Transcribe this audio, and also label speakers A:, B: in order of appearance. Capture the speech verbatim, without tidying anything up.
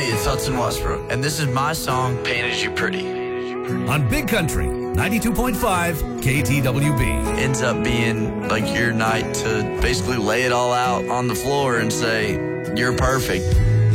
A: it's Hudson Westbrook, and this is my song, Painted You Pretty.
B: On Big Country, ninety-two point five K T W B.
A: Ends up being like your night to basically lay it all out on the floor and say, you're perfect.